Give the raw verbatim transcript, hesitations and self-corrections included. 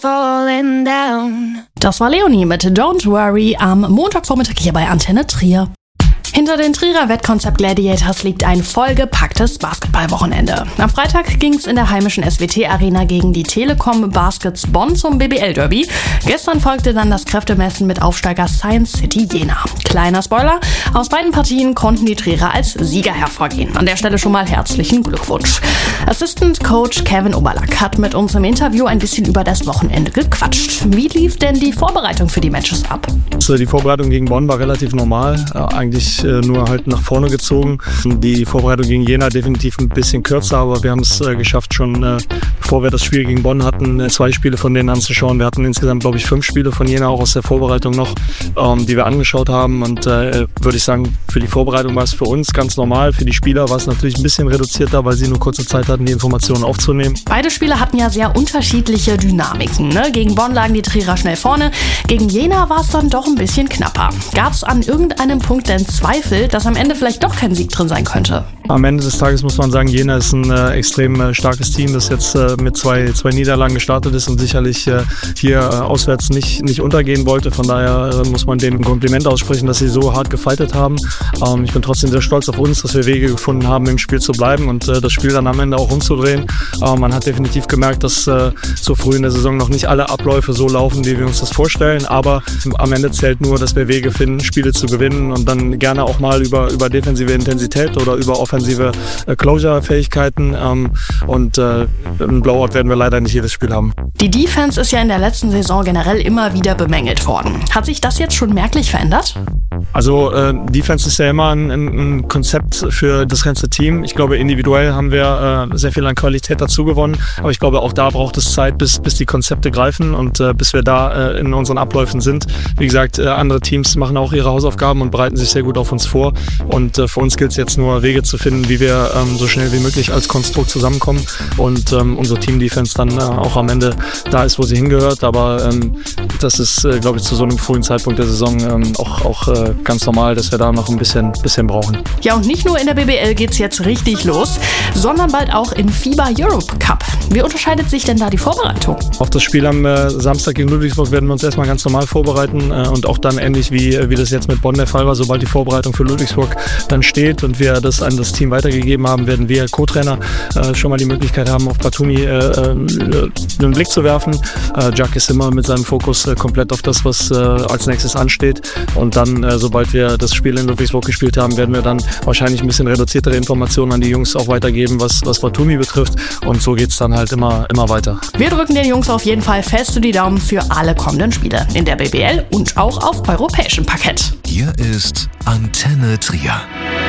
falling down. Das war Leonie mit Don't Worry am Montagvormittag hier bei Antenne Trier. Hinter den Trierer Wettkonzept Gladiators liegt ein vollgepacktes Basketballwochenende. Am Freitag ging es in der heimischen S W T-Arena gegen die Telekom Baskets Bonn zum B B L-Derby. Gestern folgte dann das Kräftemessen mit Aufsteiger Science City Jena. Kleiner Spoiler, aus beiden Partien konnten die Trierer als Sieger hervorgehen. An der Stelle schon mal herzlichen Glückwunsch. Assistant Coach Kevin Oberlack hat mit uns im Interview ein bisschen über das Wochenende gequatscht. Wie lief denn die Vorbereitung für die Matches ab? Die Vorbereitung gegen Bonn war relativ normal, eigentlich nur halt nach vorne gezogen. Die Vorbereitung gegen Jena definitiv ein bisschen kürzer, aber wir haben es geschafft, schon bevor wir das Spiel gegen Bonn hatten, zwei Spiele von denen anzuschauen. Wir hatten insgesamt, glaube ich, fünf Spiele von Jena auch aus der Vorbereitung noch, die wir angeschaut haben, und äh, würde ich sagen, für die Vorbereitung war es für uns ganz normal. Für die Spieler war es natürlich ein bisschen reduzierter, weil sie nur kurze Zeit hatten, die Informationen aufzunehmen. Beide Spiele hatten ja sehr unterschiedliche Dynamiken. Ne? Gegen Bonn lagen die Trierer schnell vorne, gegen Jena war es dann doch ein bisschen knapper. Gab es an irgendeinem Punkt denn Zweifel, dass am Ende vielleicht doch kein Sieg drin sein könnte? Am Ende des Tages muss man sagen, Jena ist ein äh, extrem äh, starkes Team, das jetzt äh, mit zwei, zwei Niederlagen gestartet ist und sicherlich äh, hier äh, auswärts nicht, nicht untergehen wollte. Von daher äh, muss man denen ein Kompliment aussprechen, dass sie so hart gefightet haben. Ähm, ich bin trotzdem sehr stolz auf uns, dass wir Wege gefunden haben, im Spiel zu bleiben und äh, das Spiel dann am Ende auch umzudrehen. Äh, man hat definitiv gemerkt, dass äh, so früh in der Saison noch nicht alle Abläufe so laufen, wie wir uns das vorstellen. Aber am Ende zählt nur, dass wir Wege finden, Spiele zu gewinnen, und dann gerne auch mal über, über defensive Intensität oder über offensive äh, Closure-Fähigkeiten. Ähm, und äh, ein Blowout werden wir leider nicht jedes Spiel haben. Die Defense ist ja in der letzten Saison generell immer wieder bemängelt worden. Hat sich das jetzt schon merklich verändert? Also äh, Defense ist ja immer ein, ein Konzept für das ganze Team. Ich glaube, individuell haben wir äh, sehr viel an Qualität dazu gewonnen, aber ich glaube, auch da braucht es Zeit, bis, bis die Konzepte greifen und äh, bis wir da äh, in unseren Abläufen sind. Wie gesagt, äh, andere Teams machen auch ihre Hausaufgaben und bereiten sich sehr gut auf uns vor, und äh, für uns gilt es jetzt nur, Wege zu finden, wie wir ähm, so schnell wie möglich als Konstrukt zusammenkommen und ähm, unsere Team-Defense dann äh, auch am Ende da ist, wo sie hingehört, aber ähm, das ist, äh, glaube ich, zu so einem frühen Zeitpunkt der Saison ähm, auch, auch äh, ganz normal, dass wir da noch ein bisschen, bisschen brauchen. Ja, und nicht nur in der B B L geht's jetzt richtig los, sondern bald auch im FIBA Europe Cup. Wie unterscheidet sich denn da die Vorbereitung? Auf das Spiel am äh, Samstag gegen Ludwigsburg werden wir uns erstmal ganz normal vorbereiten äh, und auch dann ähnlich wie, wie das jetzt mit Bonn der Fall war, sobald die Vorbereitung für Ludwigsburg dann steht und wir das an das Team weitergegeben haben, werden wir Co-Trainer äh, schon mal die Möglichkeit haben, auf Batumi äh, äh, einen Blick zu werfen. Äh, Jack ist immer mit seinem Fokus äh, komplett auf das, was äh, als nächstes ansteht, und dann, äh, sobald wir das Spiel in Ludwigsburg gespielt haben, werden wir dann wahrscheinlich ein bisschen reduziertere Informationen an die Jungs auch weitergeben, was, was Batumi betrifft, und so geht es dann halt immer, immer weiter. Wir drücken den Jungs auf jeden Fall fest die Daumen für alle kommenden Spiele in der B B L und auch auf europäischem Parkett. Hier ist Antenne Trier.